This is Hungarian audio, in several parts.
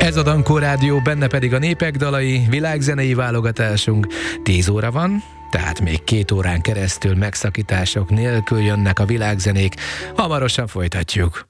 Ez a Dankó Rádió, benne pedig a népek dalai, világzenei válogatásunk. 10 óra van, tehát még 2 órán keresztül megszakítások nélkül jönnek a világzenék. Hamarosan folytatjuk.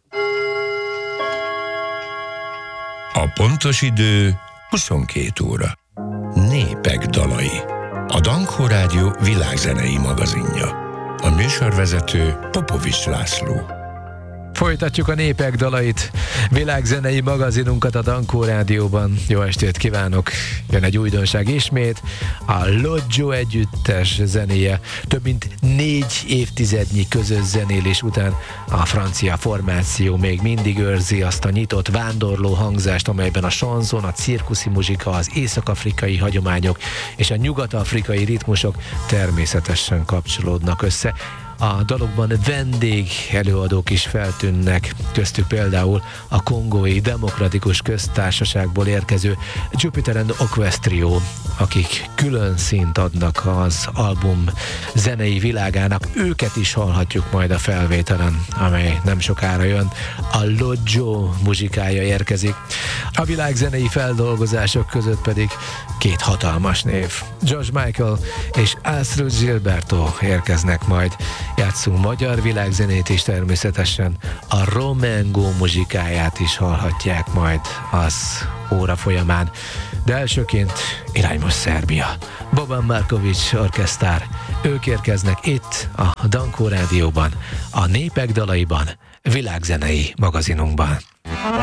A pontos idő 22 óra. Népek dalai. A Dankó Rádió világzenei magazinja. A műsorvezető Popovics László. Folytatjuk a népek dalait, világzenei magazinunkat a Dankó Rádióban. Jó estét kívánok! Jön egy újdonság ismét, a Lodjo együttes zenéje. Több mint 4 évtizednyi közös zenélés után a francia formáció még mindig őrzi azt a nyitott vándorló hangzást, amelyben a chanson, a cirkuszi muzsika, az észak-afrikai hagyományok és a nyugat-afrikai ritmusok természetesen kapcsolódnak össze. A dalokban vendég előadók is feltűnnek, köztük például a Kongói Demokratikus Köztársaságból érkező Jupiter and Oquest Trio, akik külön színt adnak az album zenei világának. Őket is hallhatjuk majd a felvételen, amely nem sokára jön. A Lodjo muzsikája érkezik. A világzenei feldolgozások között pedig 2 hatalmas név. George Michael és Astrud Gilberto érkeznek majd. Játszunk magyar világzenét is természetesen. A Romengo muzsikáját is hallhatják majd az óra folyamán. De elsőként irány most Szerbia. Boban Marković orkesztár. Ők érkeznek itt a Dankó Rádióban, a népek dalaiban, világzenei magazinunkban.